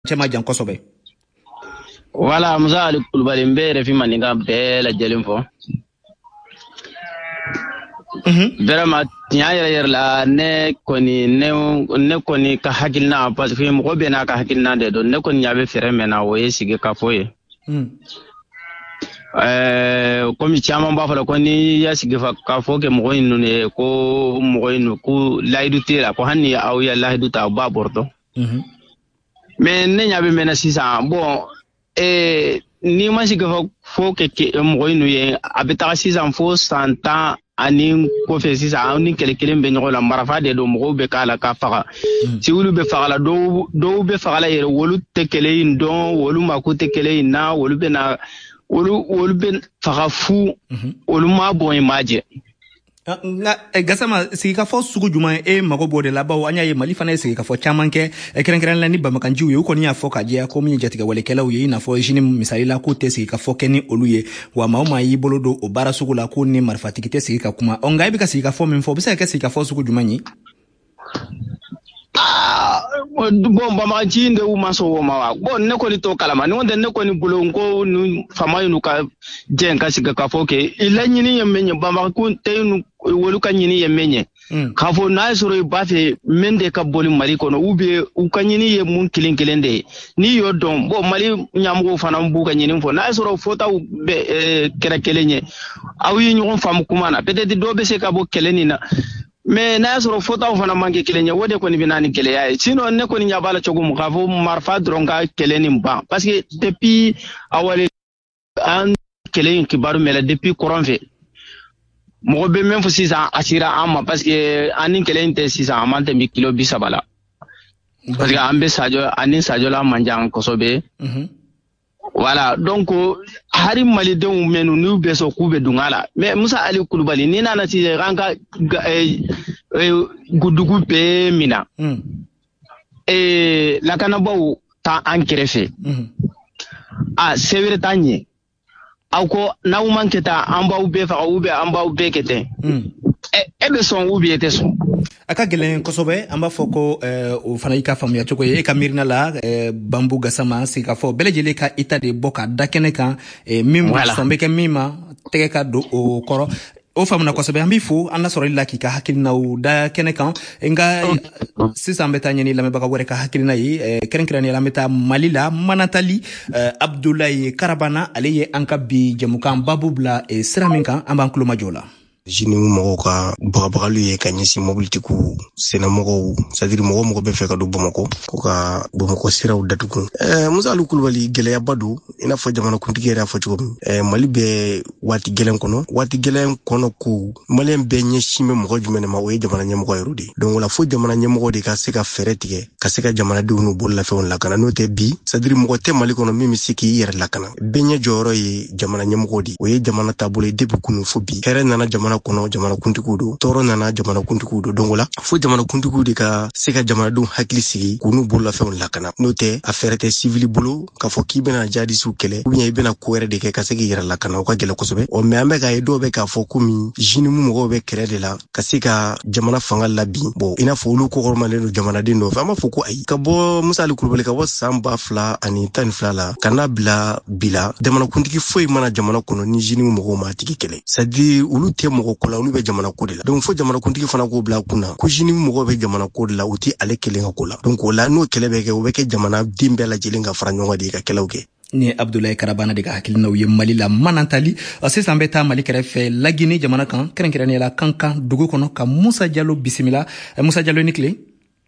cema jan kosobe. Wala Musa Ali Kulubali mbere fi maninga bela jelimfo. Vraiment tiɲɛ yɛrɛ la ne kɔni ka hakilina parce que mɔgɔ bɛ n'a ka hakilina de don ne kɔni ɲa bɛ fɛrɛ mɛn na o ye sigi ka fɔ ye komi caman b'a fɔ ko ni ya sigi ka fɔ kɛ mɔgɔ in ninnu ko mɔgɔ in ko lahidu tɛ la ko hali ni aw ya lahidu ta aw b'a bɔrɔtɔ mais ne ɲa bɛ mɛn sisan bon ni ma sigi fɔ kɛ mɔgɔ in ye a bɛ taga sisan fo san 10 ani kɔfɛ sisan aw ni kɛlɛ kelen bɛ ɲɔgɔn la marifa de don mɔgɔw bɛ k'a la ka faga civil bɛ faga la dɔw bɛ faga la yɛrɛ wolu tɛ kɛlɛ in dɔn wolu mako tɛ kɛlɛ in na wolu bɛ faga fu wolu ma bɔn in ma jɛ nga Gassama sigikafɔ sugu juman mago b'o de la bawo an y'a ye Mali fana ye sigikafɔ caman kɛ kɛrɛnkɛrɛnnen la ni bamakanjiw ye u kɔni y'a fɔ ka jɛya ko min ye jatigɛwalekɛlaw ye i n'a fɔ jeunes misali la k'u tɛ sigikafɔ kɛ ni olu ye wa maa o maa y'i bolo don o baara sugu la ko ni marifatigi tɛ sigi ka kuma nka i bɛ ka sigikafɔ min fɔ o bɛ se ka kɛ sigikafɔ sugu juman ye bon bamakanci de u ma sɔn o ma wa bon ne kɔni t'o kalama ni ne kɔni bolo ko nu fama y'u ka jɛn ka sigikafɔ kɛ i laɲini ye min ye bamakan tɛ wolu ka ɲini ye min ye k'a fɔ n'a ye sɔrɔ i ba fɛ min de ka boli Mali kɔnɔ u ka ɲini ye mun kelen de ye n'i y'o dɔn bon Mali ɲɛmɔgɔw fana b'u ka ɲini fɔ n'a ye sɔrɔ fɔtaw bɛ kɛra kelen ye aw ye ɲɔgɔn faamu kuma na peut-être dɔw bɛ se ka bɔ kɛlɛ nin na mais n'a y'a sɔrɔ fɔtaw fana man kɛ kelen ye o de kɔni bɛ na ni gɛlɛya ye sinon ne kɔni ɲɛ b'a la cogo min k'a fɔ marifa dɔrɔn ka kɛlɛ nin ban parce que depuis awale an kɛlɛ in kibaru mɛlɛ depuis kɔrɔn fɛ mɔgɔ bɛ min fɔ sisan a sera an ma parce que an ni kɛlɛ in tɛ sisan an man tɛmɛ kilo 30 la parce que an bɛ ani sajɔla man jan kosɛbɛ voilà donc hari malidenw menu n'u bɛ sɔn k'u bɛ dunga la mais Musa Ali Kulubali ni nana sisan an ka dugu bɛɛ mina lakanabaw ta an kɛrɛfɛ sɛbɛrɛ t'an ɲɛ aw ko n'aw man kɛ tan an b'aw bɛɛ faga ou bien an b'aw bɛɛ kɛ ten e bɛ sɔn ou bien e tɛ sɔn a ka gɛlɛn kosɛbɛ an b'a fɔ ko o fana y'i ka faamuya cogo ye e ka miirina la Bambu Gassama sigikafɔ bɛɛ lajɛlen ka ita de bɔ ka da kɛnɛ kan min sɔn bɛ kɛ min ma tɛgɛ ka don o kɔrɔ o faamuna kosɛbɛ an b'i fo an lasɔrɔli la k'i ka hakilinaw da kɛnɛ kan nka sisan an bɛ taa ɲɛni lamɛnbaga wɛrɛ ka hakilina ye kɛrɛnkɛrɛnnenya la an bɛ taa Mali la Manatali Abdulaye Karabana ale ye an ka bi jɛmukan babu bila sira min kan an b'an tulomajɔ la jini mɔgɔw ka bagabagalu ye ka ɲɛsin mobilitigiw sɛnɛmɔgɔw c'est-à-dire mɔgɔ bɛ fɛ ka don Bamakɔ ko ka Bamakɔ siraw datugu Musa Ali Kulubali gɛlɛyaba don i n'a fɔ jamanakuntigi yɛrɛ y'a fɔ cogo min Mali bɛ waati gɛlɛn kɔnɔ ko Maliyɛn bɛɛ ɲɛsin bɛ mɔgɔ jumɛn ma o ye jamana ɲɛmɔgɔ yɛrɛ de donc ola fo jamana ɲɛmɔgɔ de ka se ka fɛɛrɛ tigɛ ka se ka jamanadenw n'u bololafɛnw lakana n'o tɛ bi c'est-à-dire mɔgɔ tɛ Mali kɔnɔ min bɛ se k'i yɛrɛ lakana bɛɛ ɲɛ jɔyɔrɔ ye jamana ɲɛmɔgɔ de o ye jamana taabolo ye depuis kunu fo bi hɛrɛ nana jamana kɔnɔ jamanakuntigiw don tɔɔrɔ nana jamanakuntigiw don donc la fo jamanakuntigiw de ka se ka jamanadenw hakili sigi k'u n'u bololafɛnw lakana n'o tɛ a fɛɛrɛ tɛ civil bolo k'a fɔ k'i bɛna jihadisiw kɛlɛ ou bien i bɛna ko wɛrɛ de kɛ ka se k'i yɛrɛ lakana o ka gɛlɛn kosɛbɛ mais an bɛ k'a ye dɔw bɛ k'a fɔ komi jeunes mɔgɔw bɛ kɛrɛ de la ka se ka jamana fanga labin bon i n'a fɔ olu kɔkɔrɔmalen don jamanaden dɔw fɛ an b'a fɔ ko ayi ka bɔ Musa Ali Kulubali ka bɔ san 2012 la ka n'a bila bi la jamanakuntigi foyi mana jamana kɔnɔ ni jeunes mɔgɔw ma tigi kɛlɛ c'est-à-dire olu tɛ mɔgɔ ko la olu bɛ jamana ko de la donc fo jamanakuntigi fana k'o bila kunna ko jeunes mɔgɔw bɛ jamana ko de la u tɛ ale kelen ka ko la donc o la n'o kɛlɛ bɛ kɛ o bɛ kɛ jamana den bɛɛ lajɛlen ka fara ɲɔgɔn kan de ka kɛlɛw kɛ ni Abdulaye Karabana de ka hakilinaw ye Mali la Manantali sisan bɛ taa Mali kɛrɛfɛ Lagine jamana kan kɛrɛnkɛrɛnnenya la Kankan dugu kɔnɔ ka Musa Jalo bisimila Musa Jalo ni tile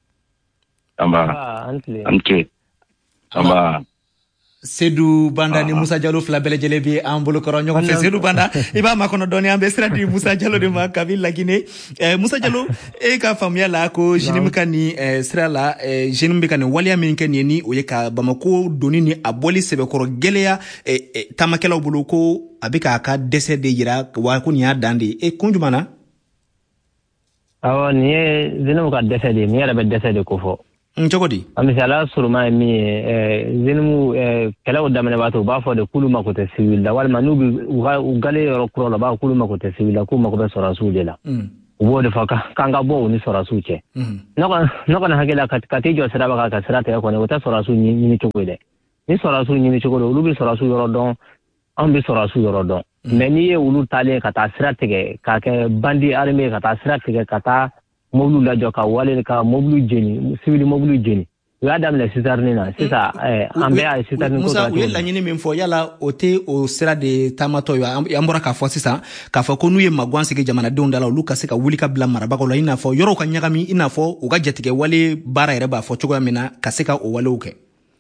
Seydou Banda ni Musa Jalo fila bɛɛ lajɛlen bɛ an bolo kɔrɔ ɲɔgɔn fɛ Seydou Banda i b'a makɔnɔ dɔɔni an bɛ sira di Musa Jalo de ma kabi Lagine Musa Jalo e ka faamuya la ko jeune min ka nin sira la jeune bɛ ka nin waleya min kɛ nin ni o ye ka Bamako doni ni a bɔli sɛbɛkɔrɔ gɛlɛya taamakɛlaw bolo ko a bɛ k'a ka dɛsɛ de yira wa ko nin y'a dan de ye kun jumɛn na awɔ nin ye jeune ka dɛsɛ de ye nin yɛrɛ bɛ dɛsɛ de ko fɔ cogo di a misala suruma ye min ye jeune kɛlɛw daminɛ b'a to u b'a fɔ de k'olu mako civil la walima n'u bɛ u gale yɔrɔ kura la u b'a k'olu mako tɛ civil la k'u mako bɛ sɔrɔsiw de la wo de fa kanga bo ni sorasu che no kana hakela kati jo sira ba ka sira te ko ne wata sorasu ni chokole ni sorasu ni chokole ulu bi sorasu yoro don an bi sorasu yoro don mais ni ye ulu tale ka ta sira tege ka ke bandi armée ka ta sira tege ka ta moblu la jo ka wale ka moblu jeni civil moblu jeni ya dam le sitarni na sisa ambe ay sitarni ko Musa we la nyini min fo yala ote o sira de tamato ya ambora ka fo sisa ka fo ko nuye magwanse ke jamana de ondala luka se ka wuli ka bla maraba ko la ina fo yoro ka nyagami ina fo o ga jetige wale bara ere ba fo chogo amina ka se ka o wale uke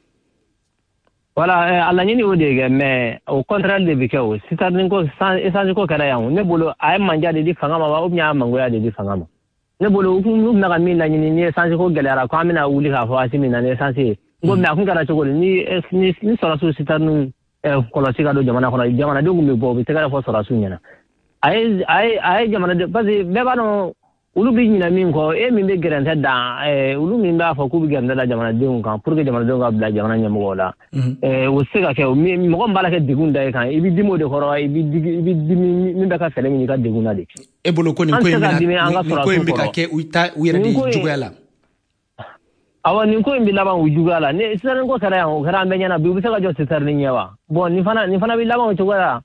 wala alla nyini o de mais au contraire de bikeo sitarni ko sans ko kala yan ne bolo ay manja de di fanga ma ba o nya mangoya de di fanga ma ne bolo ku na min na ni ne sanse ko galera ko amina wuli ka fo asimi na ne sanse ngo me akun kara chogol ni sora su sitanu ko la siga do jamana do ngumi bo bi tegala fo sora su nyana ay jamana de basi be ba no ulu bi nyina min ko min be gerante da ulu min ba fo ku bi gerante da jamana de kan pour que jamana de ga bla jamana nyamo la o siga ke mo ko mbala ke digunda kan ibi dimo de koro ibi dimi min ba ka fele min ka diguna de e bolo ko ni ko mi ka ke uita uyere di jugala awa ni ko imbi laban ujugala ne sisarin ko kara yan kara ambenya na bibu saka jo sisarin nyewa bon ni fana bi laban ujugala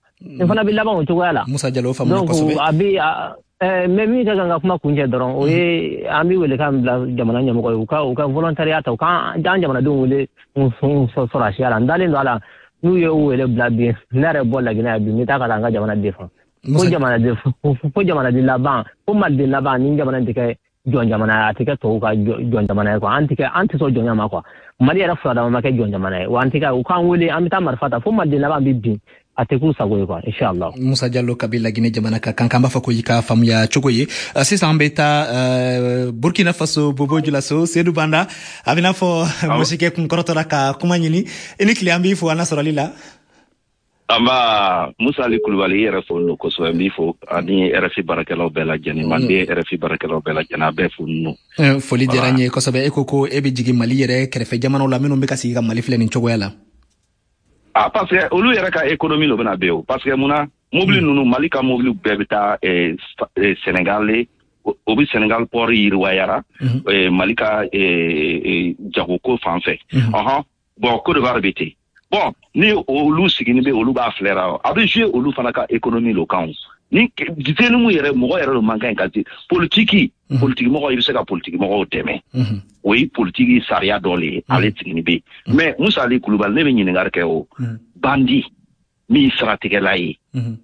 Musa Jallo famu ko sobe abi memi ka ganga kuma kunje doron o ye ambi wele kam bla jamana nyamo ko ka volontariat ka dan jamana do wele so rashi ala ndalen do ala nu ye wele bla bi nare bolla gina bi mi ta ka nga jamana defa ko jamana de laban ko mal de laban ni jamana de kay jon jamana atike to ka jon jamana ko anti so jon jamana ko mali era fada ma ke jon jamana wa antika ko kan wele amita marfata fo mal de laban bi ateku sagoye kwa inshallah Musa Jallo kabila gine jamana ka kankamba fa ko yika famu ya chogoye sisa ambeta Burkina Faso bobo julaso Seydou Banda abina fo musike kun korotora ka kuma nyini ini kliambi fo ana soralila ama Musa Ali Kulubali yere fo no ko so mbi fo ani RFI barakelo bela jani mande RFI barakelo bela jana be fo no foli deranye ko sobe ekoko ebe jigi mali yere krefe jamana la mino mbeka siga mali fle ni chogoyala parce que olu yɛrɛ ka économie lo bena beo parce que muna mobile nunu Mali ka mobile bɛɛ bɛ taa Sénégal o bi Sénégal port yiriwayara Mali ka jagoko fan fɛ bon Côte d'Ivoire bɛ ten bon ni olu sigini bɛ olu b'a filɛra a bɛ jouer olu fana ka économie lo kan ni ditenimu yɛrɛ mɔgɔ yɛrɛ lo man kan ka di politique mɔgɔ i bɛ se ka politique mɔgɔw dɛmɛ o ye politique sariya dɔ le ye ale sigini bɛ mais Musa Ali Kulubali ne bɛ ɲininkali kɛ o bandi min siratigɛla ye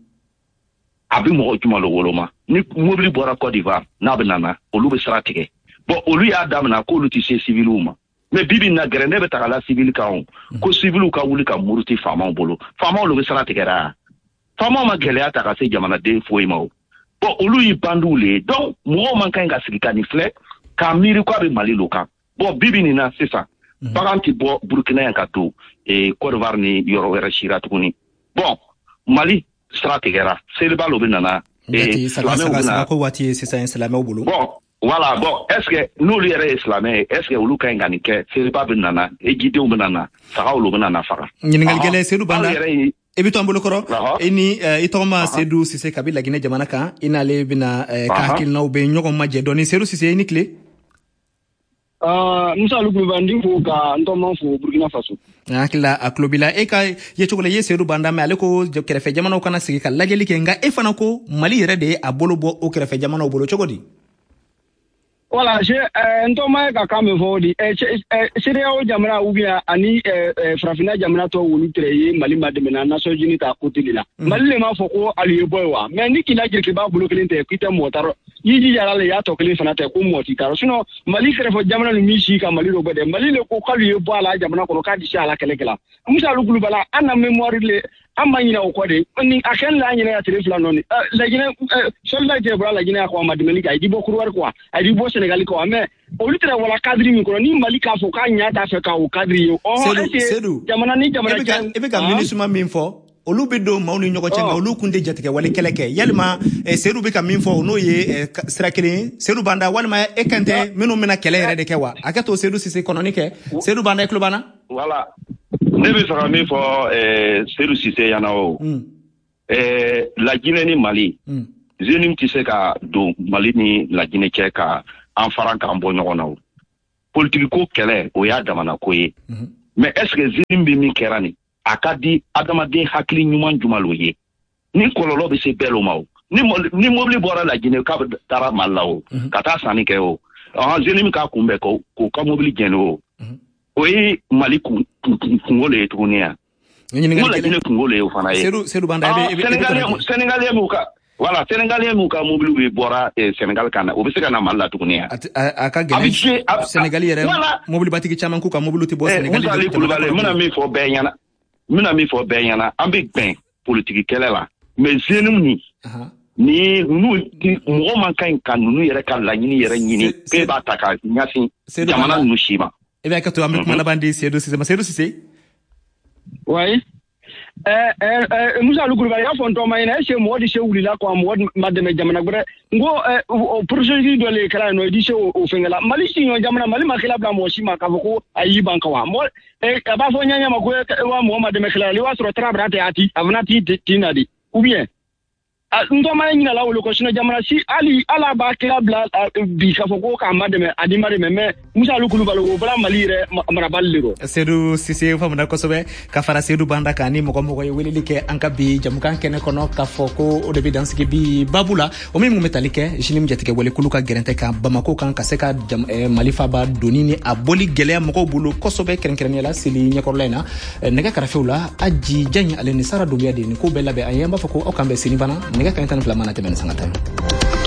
a bɛ mɔgɔ jumɛn lo woloma ni mobili bɔra Côte d'Ivoire n'a bɛ nana olu bɛ sira tigɛ bon olu y'a daminɛ k'olu tɛ se civiliw ma mais bibi na gɛrɛ ne bɛ taga la civil kan ko civiliw ka wuli ka muruti faamaw bolo faamaw lo bɛ sira tigɛra faamaw ma gɛlɛya ta ka se jamanaden foyi ma o bon olu yi bandiw le donc mɔgɔw man kan ka sigi ka nin filɛ k'a miiri k'a bɛ Mali lo kan bon bibi nin na sisan bagan ti bɔ Burkina yan ka to Côte d'Ivoire ni yɔrɔ wɛrɛ sira tuguni bon Mali sira tigɛra seliba lo bɛ nana silamɛw ko waati sisan silamɛw bolo bon voilà bon est-ce que n'olu yɛrɛ ye silamɛ ye est-ce que olu ka ɲi ka nin kɛ seliba bɛ nana ejidenw bɛ nana sagaw lo bɛ nana faga ɲininkali gɛlɛn Seydou Banda ebi to ambolo koro ini itoma Seydou Cissé kabila gine jamana kan inale bina ka hakilnaw be ɲɔgɔn ma jɛ dɔɔni Seydou Cissé ini kile Musa Ali Kulubali fo ka ntoma fo Burkina Faso hakila aklobila e ka ye chogola ye Seydou Banda me ale ko kɛrɛfɛ jamanaw kana sigi ka lajɛli kɛ nga e fana ko Mali yɛrɛ de a bolo bɔ o kɛrɛfɛ jamanaw bolo cogodi voilà je ntoma ka kame fo di CEDEAO jamana ou bien ani Farafina jamana to wulu treye Mali mademena Nations Unies ta côté la Mali le ma fo ko aliye boy wa mais ni kila jirki ba bulu kelin te kite motaro yiji yara le ya to kelin fana te ko moti taro sinon Mali kere fo jamana mi shi ka Mali ro bode Mali le ko kaliye bo ala jamana ko ka di sha ala kelekela Musa Ali Kulubali ana memoire le amma nyina o kode ni akan la nyina ya telefla noni la nyina soldat je bra la nyina ko mademeni ka di bo kurwar ko di bo Sénégal ko mais o litre wala cadre mi ko ni Mali ka fo ka nyata fe ka o cadre yo jamana ni jamana ebe ka ministre min fo olu be do mawni ñoko ci nga olu kunde jatike wala keleke yalma Seydou be ka min fo no ye sira kelen Seydou Banda walma e kante minu mina kele yere de kewa akato Seydou Cissé kononike Seydou Banda e klubana voilà ne bɛ fɛ ka min fɔ Seydou Cissé ɲɛna o la Guinée ni Mali zenim ti se ka do Mali ni la Guinée cɛ ka an fara k'an bɔ ɲɔgɔn na o politique ko kɛlɛ o y'a damana ko ye mais est ce que zenim bi min kɛra ni a ka di adamaden hakili ɲuman juman lo ye ni kɔlɔlɔ bɛ se bɛɛ lo ma o ni mobili bɔra la Guinée k'a bɛ taara Mali la o ka taa sanni kɛ o zenim k'a kunbɛn k'o ka mobili jɛni o o ye Mali kungo le ye tuguni ya mo la Guinée kungo le ye o fana ye Seydou Banda Sénégalais mu ka voilà Sénégalais mu ka mobile bi bɔra Sénégal kana o bɛ se ka na Mali la tuguni ya a ka gɛlɛn Sénégal yɛrɛ mobile batigi caman k'u ka mobile tɛ bɔ Sénégal mina min fɔ bɛɛ ɲɛna an bɛ bɛn politique kɛlɛ la mais zenim ni mɔgɔ man kan ka nunu yɛrɛ ka laɲini yɛrɛ ɲini bɛɛ b'a ta ka ɲasin jamana nunu si ma e bɛ hakɛto an bɛ kuma laban di Seydou Cissé oui Musa Kulubali y'a fɔ n tɔma ɲɛna est-ce que mɔgɔ de se wulila quoi mɔgɔ ma dɛmɛ jamana wɛrɛ n ko o procédure dɔ le kɛra yen nɔ i di se o fɛngɛ la Mali si ɲɔ jamana Mali ma kɛla bila mɔgɔ si ma k'a fɔ ko a y'i ban ka wa mɔgɔ a b'a fɔ ɲaɲa ma ko wa mɔgɔ ma dɛmɛ kɛla la i b'a sɔrɔ Traoré tɛ a fana t'i na de ou bien n tɔma ɲina la wolo ko sinon jamana si hali ala b'a kɛla bila bi k'a fɔ ko k'a ma dɛmɛ a di ma dɛmɛ mais Musa Kulubali o bɔra Mali yɛrɛ marabali de don Seydou Cissé famuna kosɛbɛ ka fara Seydou Banda kan ni mɔgɔ ye weleli kɛ an ka bi jamukan kɛnɛ kɔnɔ k'a fɔ ko o de bɛ dansigi bi babu la o min bɛ tali kɛ Jnim Jatigɛ wale kulu ka gɛrɛntɛ kan Bamako kan ka se ka Mali faaba doni ni a boli gɛlɛya mɔgɔw bolo kosɛbɛ kɛrɛnkɛrɛnnenya la seli ɲɛkɔrɔla in na nɛgɛ kɛrɛfɛw la Aji Diagne ale ni Sara Dunbiya de ni ko bɛɛ labɛn an ye an b'a fɔ ko aw kan bɛn sini fana nɛgɛ kanɲɛ 12 mana tɛmɛ ni sanga ta